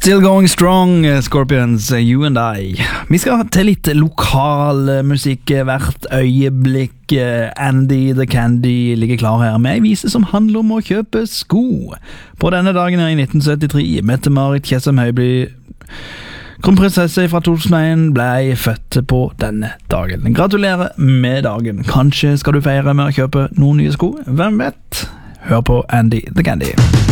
Still going strong, Scorpions, you and I. Vi skal til litt lokal musikk hvert øyeblikk. Andy the Candy ligger klar her med en vise som handler om å kjøpe sko. På denne dagen her i 1973, Mette-Marit Tjessem Høiby, kronprinsesse fra 2001, ble født på denne dagen. Gratulerer med dagen. Kanskje skal du feire med å kjøpe noen nye sko? Hvem vet? Hør på Andy the Candy.